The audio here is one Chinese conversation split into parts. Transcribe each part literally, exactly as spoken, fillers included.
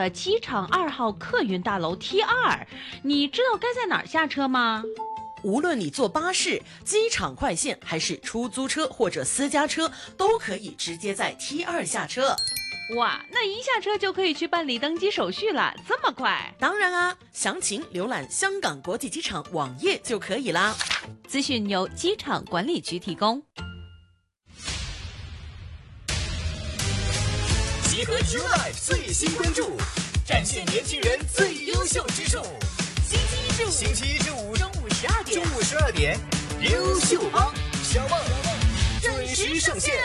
的机场二号客运大楼 T 二，你知道该在哪儿下车吗？ 无论你坐巴士、机场快线还是出租车或者私家车，都可以直接在 T 二下车。 哇，那一下车就可以去办理登机手续了，这么快？ 当然啊，详情浏览香港国际机场网页就可以啦。 资讯由机场管理局提供。 集合 YouLife 最新关注，展现年轻人最优秀之处。星期一至五，星期一至五中午十二点，中午十二点，优秀帮小梦准时上线。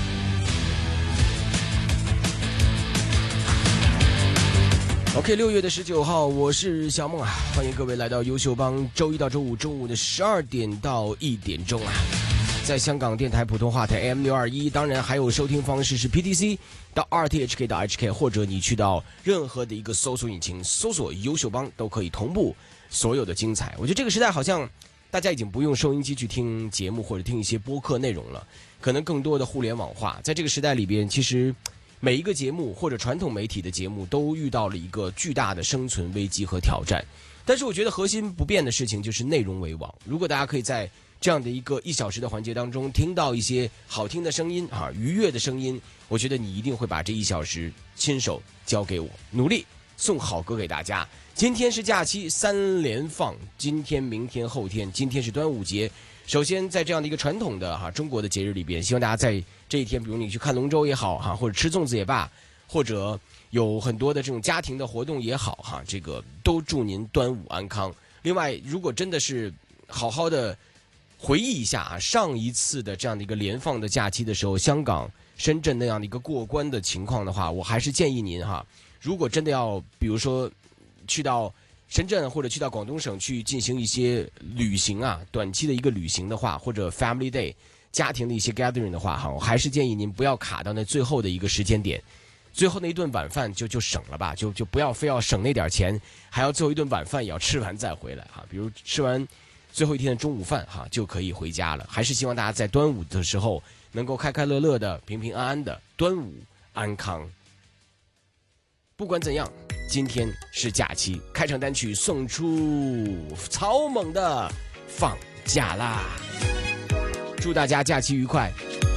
OK， 六月的十九号，我是小梦啊，欢迎各位来到优秀帮，周一到周五中午的十二点到一点钟啊，在香港电台普通话台 A M 六二一，当然还有收听方式是 P T C 到 R T H K 到 H K， 或者你去到任何的一个搜索引擎搜索优秀帮，都可以同步所有的精彩。我觉得这个时代好像大家已经不用收音机去听节目或者听一些播客内容了，可能更多的互联网化。在这个时代里边，其实每一个节目或者传统媒体的节目都遇到了一个巨大的生存危机和挑战，但是我觉得核心不变的事情就是内容为王。如果大家可以在这样的一个一小时的环节当中听到一些好听的声音啊，愉悦的声音，我觉得你一定会把这一小时亲手交给我，努力送好歌给大家。今天是假期三连放，今天明天后天，今天是端午节。首先在这样的一个传统的哈中国的节日里边，希望大家在这一天，比如你去看龙舟也好哈，或者吃粽子也罢，或者有很多的这种家庭的活动也好哈，这个都祝您端午安康。另外，如果真的是好好的回忆一下啊，上一次的这样的一个连放的假期的时候，香港、深圳那样的一个过关的情况的话，我还是建议您哈，如果真的要比如说去到深圳或者去到广东省去进行一些旅行啊，短期的一个旅行的话，或者 family day 家庭的一些 gathering 的话哈，我还是建议您不要卡到那最后的一个时间点，最后那一顿晚饭就就省了吧，就就不要非要省那点钱，还要最后一顿晚饭也要吃完再回来哈。比如吃完最后一天的中午饭哈，就可以回家了。还是希望大家在端午的时候能够开开乐乐的、平平安安的，端午安康。不管怎样，今天是假期，开场单曲送出草蜢的放假啦，祝大家假期愉快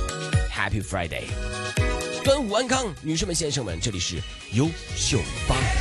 ，Happy Friday， 端午安康，女士们先生们，这里是优秀帮。